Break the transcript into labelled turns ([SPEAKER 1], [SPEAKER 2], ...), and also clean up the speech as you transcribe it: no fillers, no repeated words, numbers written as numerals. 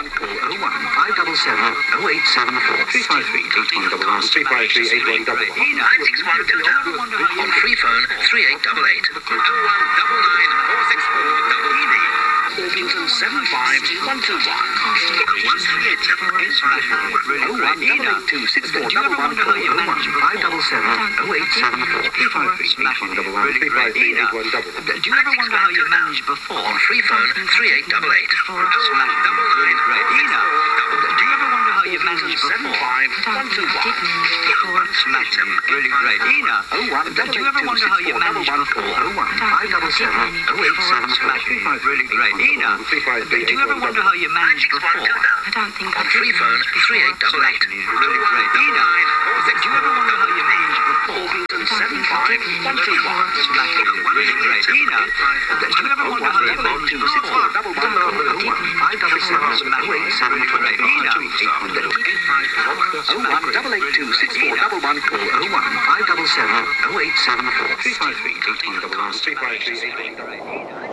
[SPEAKER 1] 111, call 01577 0874 353 8111 353 8111 on free phone 3888 Orpington 75121 01827
[SPEAKER 2] Do you ever wonder how you managed before?
[SPEAKER 1] On free phone 3888
[SPEAKER 2] Do you ever wonder how you managed before?
[SPEAKER 1] 75121
[SPEAKER 2] Smashing, really great. Ina, do you ever wonder how you managed before?
[SPEAKER 1] 01577
[SPEAKER 2] Smashing, really great. Ina, do you ever wonder how you managed before?
[SPEAKER 3] I don't think I
[SPEAKER 1] On free phone 3888
[SPEAKER 2] Really great. Ina, do you ever wonder how you managed before?
[SPEAKER 1] Orpington 75121
[SPEAKER 2] Smashing, really great. Ina, do you ever wonder how you managed before?
[SPEAKER 1] Call 01877 0874 353 8111 353 8111